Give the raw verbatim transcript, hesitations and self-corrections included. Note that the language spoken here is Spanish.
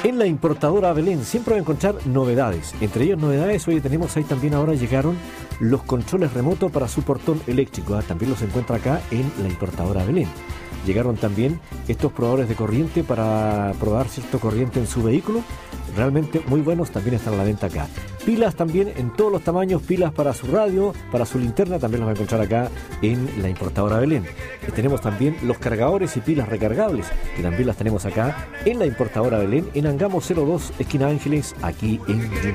En la importadora Belén siempre va a encontrar novedades. Entre ellas novedades, hoy tenemos ahí también ahora llegaron los controles remotos para su portón eléctrico. ¿eh? También los encuentra acá en la importadora Belén. Llegaron también estos probadores de corriente para probar cierto corriente en su vehículo. Realmente muy buenos, también están a la venta acá. Pilas también en todos los tamaños, pilas para su radio, para su linterna, también los va a encontrar acá en la importadora Belén. Y tenemos también los cargadores y pilas recargables, que también las tenemos acá en la importadora Belén, en Angamo cero dos, esquina Ángeles, aquí en Yungay.